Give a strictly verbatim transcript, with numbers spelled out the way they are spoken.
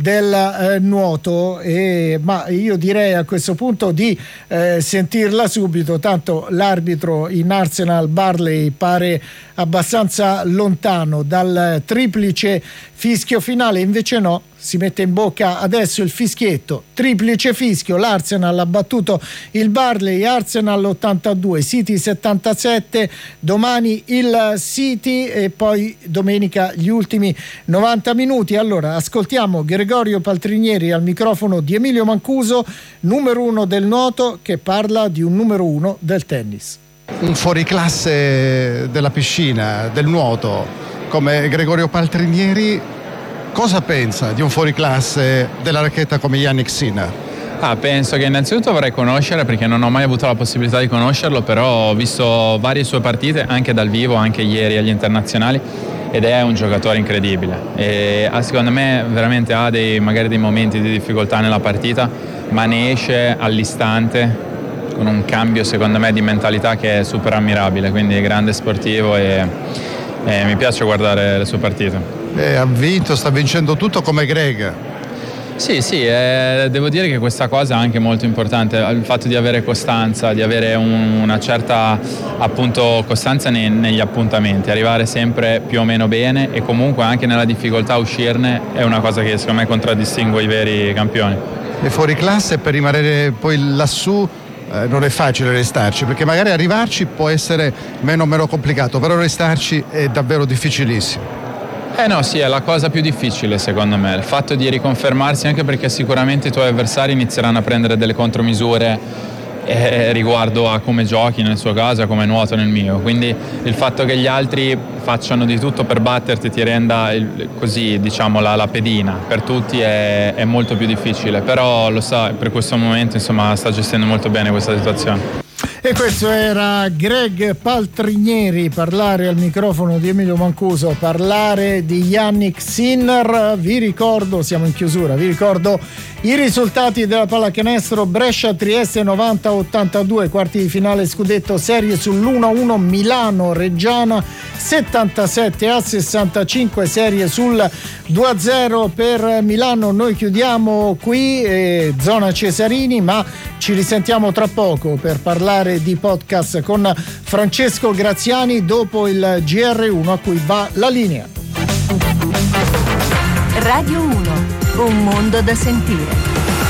del eh, nuoto, e, ma io direi a questo punto di eh, sentirla subito, tanto l'arbitro in Arsenal Barley pare abbastanza lontano dal triplice fischio finale, invece no, si mette in bocca adesso il fischietto, triplice fischio, l'Arsenal ha battuto il Barley, Arsenal ottantadue, City settantasette, domani il City e poi domenica gli ultimi novanta minuti. Allora ascoltiamo Gregorio Paltrinieri al microfono di Emilio Mancuso, numero uno del nuoto, che parla di un numero uno del tennis. Un fuoriclasse della piscina, del nuoto, come Gregorio Paltrinieri, cosa pensa di un fuoriclasse della racchetta come Jannik Sinner? Ah, penso che innanzitutto vorrei conoscere, perché non ho mai avuto la possibilità di conoscerlo, però ho visto varie sue partite anche dal vivo, anche ieri agli internazionali, ed è un giocatore incredibile e secondo me veramente ha dei, magari dei momenti di difficoltà nella partita, ma ne esce all'istante con un cambio secondo me di mentalità che è super ammirabile, quindi è grande sportivo e, e mi piace guardare le sue partite. Eh, ha vinto, sta vincendo tutto come Greg. Sì, sì, eh, devo dire che questa cosa è anche molto importante, il fatto di avere costanza, di avere un, una certa appunto costanza nei, negli appuntamenti, arrivare sempre più o meno bene e comunque anche nella difficoltà uscirne è una cosa che secondo me contraddistingue i veri campioni. E fuori classe, per rimanere poi lassù eh, non è facile restarci, perché magari arrivarci può essere meno meno complicato, però restarci è davvero difficilissimo. Eh no, sì, è la cosa più difficile secondo me, il fatto di riconfermarsi, anche perché sicuramente i tuoi avversari inizieranno a prendere delle contromisure eh, riguardo a come giochi nel suo caso, a come nuoto nel mio, quindi il fatto che gli altri facciano di tutto per batterti ti renda il, così diciamo la, la pedina per tutti è, è molto più difficile, però lo sa, per questo momento insomma sta gestendo molto bene questa situazione. E questo era Greg Paltrinieri, parlare al microfono di Emilio Mancuso, parlare di Jannik Sinner. Vi ricordo, siamo in chiusura, vi ricordo i risultati della pallacanestro: Brescia Trieste novanta a ottantadue, quarti di finale scudetto serie sull'uno a uno, Milano Reggiana settantasette a sessantacinque, serie sul due a zero per Milano. Noi chiudiamo qui, eh, zona Cesarini, ma ci risentiamo tra poco per parlare di podcast con Francesco Graziani dopo il G R uno a cui va la linea. Radio uno, un mondo da sentire.